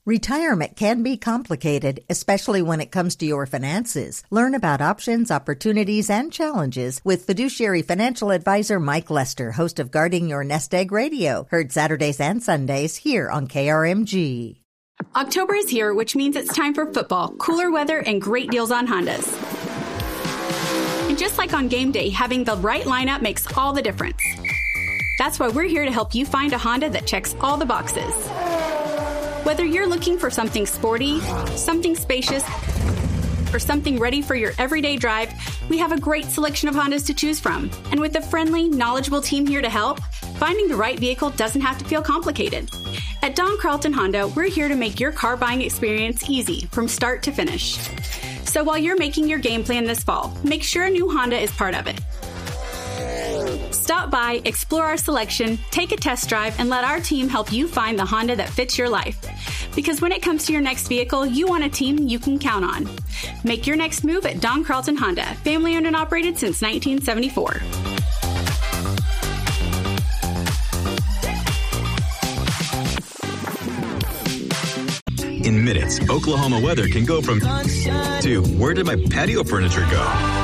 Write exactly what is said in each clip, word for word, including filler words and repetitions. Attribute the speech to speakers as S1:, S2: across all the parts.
S1: Retirement can be complicated, especially when it comes to your finances. Learn about options, opportunities, and challenges with fiduciary financial advisor Mike Lester, host of Guarding Your Nest Egg Radio, heard Saturdays and Sundays here on K R M G.
S2: October is here, which means it's time for football, cooler weather, and great deals on Hondas. And just like on game day, having the right lineup makes all the difference. That's why we're here to help you find a Honda that checks all the boxes. Whether you're looking for something sporty, something spacious, or something ready for your everyday drive, we have a great selection of Hondas to choose from. And with a friendly, knowledgeable team here to help, finding the right vehicle doesn't have to feel complicated. At Don Carlton Honda, we're here to make your car buying experience easy from start to finish. So while you're making your game plan this fall, make sure a new Honda is part of it. Stop by, explore our selection, take a test drive, and let our team help you find the Honda that fits your life. Because when it comes to your next vehicle, you want a team you can count on. Make your next move at Don Carlton Honda, family owned and operated since nineteen seventy-four.
S3: In minutes, Oklahoma weather can go from to where did my patio furniture go?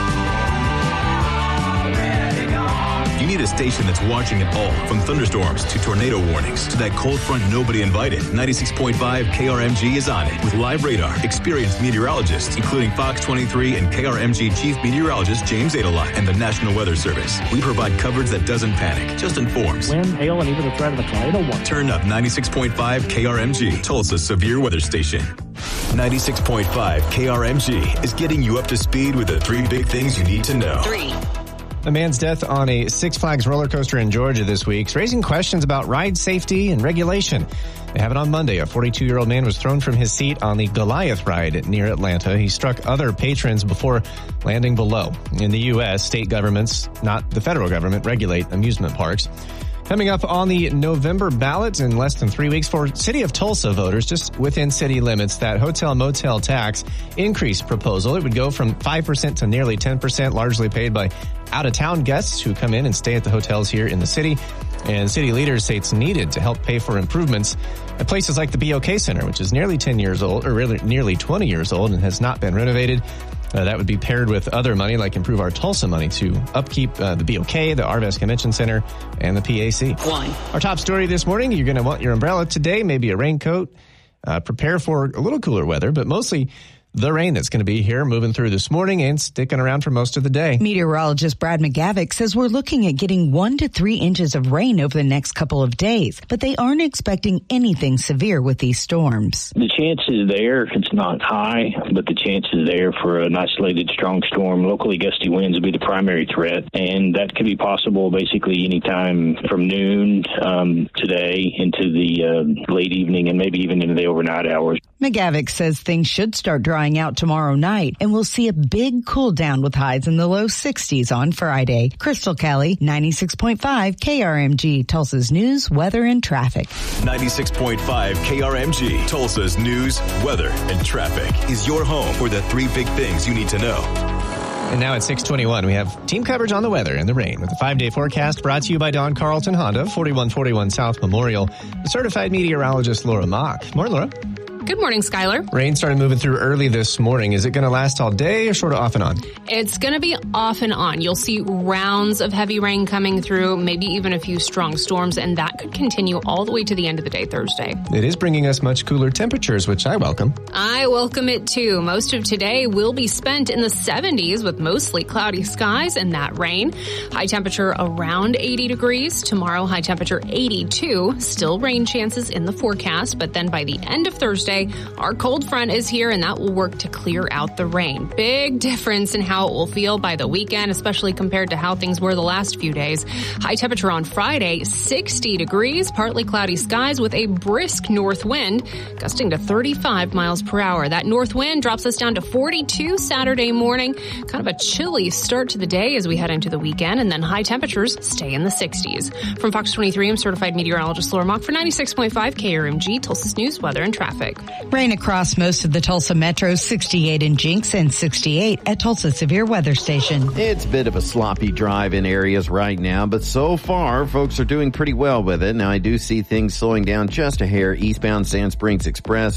S3: You need a station that's watching it all, from thunderstorms to tornado warnings to that cold front nobody invited. ninety-six point five K R M G is on it with live radar, experienced meteorologists, including Fox twenty-three and K R M G Chief Meteorologist James Adela and the National Weather Service. We provide coverage that doesn't panic, just informs.
S4: Wind, hail, and even the threat of a tornado warning.
S3: Turn up ninety-six point five K R M G, Tulsa's severe weather station. ninety-six point five K R M G is getting you up to speed with the three big things you need to know.
S5: Three.
S6: A man's death on a Six Flags roller coaster in Georgia this week is raising questions about ride safety and regulation. They have it on Monday. A forty-two-year-old man was thrown from his seat on the Goliath ride near Atlanta. He struck other patrons before landing below. In the U S, state governments, not the federal government, regulate amusement parks. Coming up on the November ballot in less than three weeks for City of Tulsa voters, just within city limits, that hotel motel tax increase proposal. It would go from five percent to nearly ten percent, largely paid by out-of-town guests who come in and stay at the hotels here in the city. And city leaders say it's needed to help pay for improvements at places like the B O K Center, which is nearly ten years old, or really nearly twenty years old and has not been renovated. Uh, that would be paired with other money like Improve Our Tulsa money to upkeep uh, the B O K, the Arvest Convention Center, and the P A C.
S5: One.
S6: Our top story this morning, you're going to want your umbrella today, maybe a raincoat. Uh, prepare for a little cooler weather, but mostly the rain that's going to be here moving through this morning and sticking around for most of the day.
S7: Meteorologist Brad McGavick says we're looking at getting one to three inches of rain over the next couple of days, but they aren't expecting anything severe with these storms.
S8: The chance is there. It's not high, but the chance is there for an isolated strong storm. Locally gusty winds will be the primary threat, and that could be possible basically anytime from noon um, today into the uh, late evening and maybe even into the overnight hours.
S7: McGavick says things should start drying out tomorrow night, and we'll see a big cool down with highs in the low sixties on Friday. Crystal Kelly, ninety-six point five K R M G, Tulsa's news, weather, and traffic.
S3: ninety-six point five K R M G, Tulsa's news, weather, and traffic is your home for the three big things you need to know.
S6: And now at six twenty-one, we have team coverage on the weather and the rain with a five-day forecast brought to you by Don Carlton Honda, forty-one forty-one South Memorial, certified meteorologist Laura Mock. Morning, Laura.
S9: Good morning, Skylar.
S6: Rain started moving through early this morning. Is it going to last all day or sort of off and on?
S9: It's going to be off and on. You'll see rounds of heavy rain coming through, maybe even a few strong storms, and that could continue all the way to the end of the day Thursday.
S6: It is bringing us much cooler temperatures, which I welcome.
S9: I welcome it too. Most of today will be spent in the seventies with mostly cloudy skies and that rain. High temperature around eighty degrees. Tomorrow, high temperature eighty-two. Still rain chances in the forecast, but then by the end of Thursday, our cold front is here and that will work to clear out the rain. Big difference in how it will feel by the weekend, especially compared to how things were the last few days. High temperature on Friday, sixty degrees, partly cloudy skies with a brisk north wind, gusting to thirty-five miles per hour. That north wind drops us down to forty-two Saturday morning. Kind of a chilly start to the day as we head into the weekend, and then high temperatures stay in the sixties. From Fox twenty-three, I'm certified meteorologist Laura Mock for ninety-six point five K R M G, Tulsa's news, weather, and traffic.
S7: Rain across most of the Tulsa metro, sixty-eight in Jinx and sixty-eight at Tulsa Severe Weather Station.
S10: It's a bit of a sloppy drive in areas right now, but so far, folks are doing pretty well with it. Now, I do see things slowing down just a hair eastbound Sand Springs Express